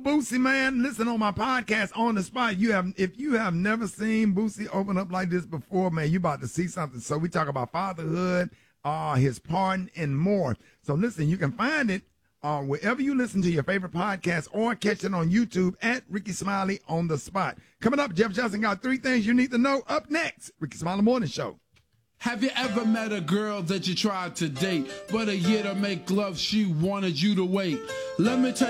Boosie, man. Listen, on my podcast, On the Spot, if you have never seen Boosie open up like this before, man, you about to see something. So we talk about fatherhood, his pardon, and more. So listen, you can find it wherever you listen to your favorite podcast or catch it on YouTube at Rickey Smiley On the Spot. Coming up, Jeff Johnson got 3 things you need to know. Up next, Rickey Smiley Morning Show. Have you ever met a girl that you tried to date, but a year to make love, she wanted you to wait? Let me tell